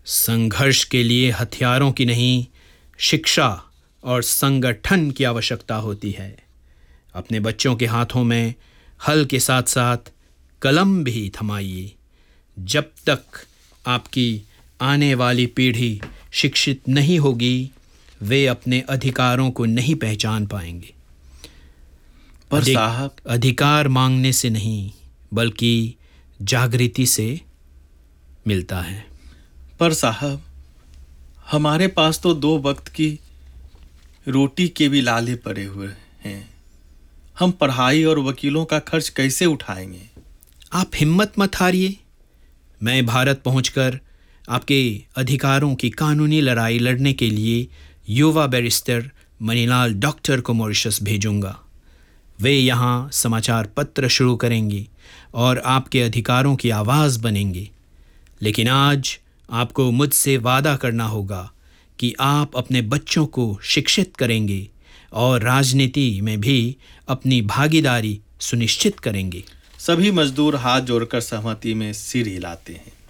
संघर्ष के लिए हथियारों की नहीं, शिक्षा और संगठन की आवश्यकता होती है। अपने बच्चों के हाथों में हल के साथ साथ कलम भी थमाइए। जब तक आपकी आने वाली पीढ़ी शिक्षित नहीं होगी, वे अपने अधिकारों को नहीं पहचान पाएंगे। पर साहब, अधिकार मांगने से नहीं बल्कि जागृति से मिलता है। पर साहब, हमारे पास तो 2 वक्त की रोटी के भी लाले पड़े हुए हैं। हम पढ़ाई और वकीलों का खर्च कैसे उठाएंगे? आप हिम्मत मत हारिए। मैं भारत पहुंचकर आपके अधिकारों की कानूनी लड़ाई लड़ने के लिए युवा बैरिस्टर मनीलाल डॉक्टर को मॉरिशस भेजूंगा। वे यहाँ समाचार पत्र शुरू करेंगे और आपके अधिकारों की आवाज़ बनेंगे। लेकिन आज आपको मुझसे वादा करना होगा कि आप अपने बच्चों को शिक्षित करेंगे और राजनीति में भी अपनी भागीदारी सुनिश्चित करेंगे। सभी मजदूर हाथ जोड़कर सहमति में सिर हिलाते हैं।